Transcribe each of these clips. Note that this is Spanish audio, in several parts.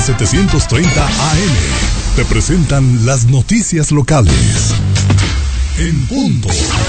730 AM te presentan las noticias locales. En punto.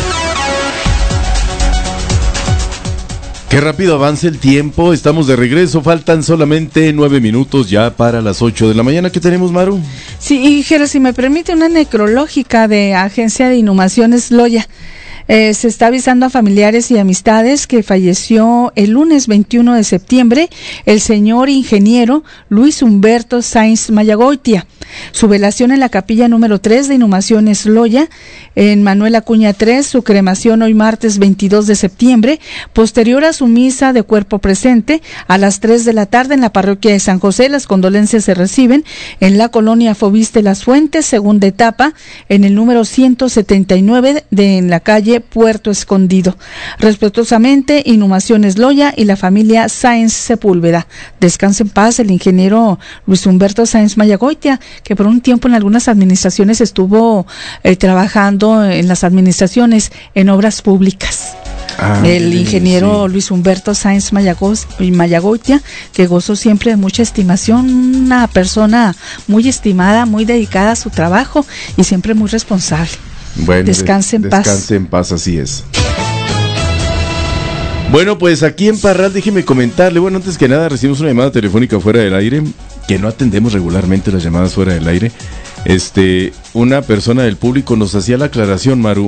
Qué rápido avanza el tiempo, estamos de regreso, faltan solamente 9 minutos ya para las 8 de la mañana. ¿Qué tenemos, Maru? Sí, Jera, si me permite, una necrológica de Agencia de Inhumaciones Loya. Se está avisando a familiares y amistades que falleció el lunes 21 de septiembre el señor ingeniero Luis Humberto Sáenz Mayagoitia. Su velación en la capilla número 3 de Inhumaciones Loya, en Manuel Acuña 3, su cremación hoy martes 22 de septiembre, posterior a su misa de cuerpo presente, a las 3 de la tarde en la parroquia de San José. Las condolencias se reciben en la colonia Fobiste Las Fuentes, segunda etapa, en el número 179 en la calle Puerto Escondido. Respetuosamente, Inhumaciones Loya y la familia Sáenz Sepúlveda. Descanse en paz el ingeniero Luis Humberto Sáenz Mayagoitia, que por un tiempo en algunas administraciones estuvo trabajando en las administraciones en obras públicas. El ingeniero Luis Humberto Sáenz Mayagoitia, que gozó siempre de mucha estimación, una persona muy estimada, muy dedicada a su trabajo y siempre muy responsable. Bueno, descanse en paz. Descanse en paz, así es. Bueno, pues aquí en Parral, déjeme comentarle, bueno, antes que nada recibimos una llamada telefónica fuera del aire, que no atendemos regularmente las llamadas fuera del aire. Una persona del público nos hacía la aclaración, Maru,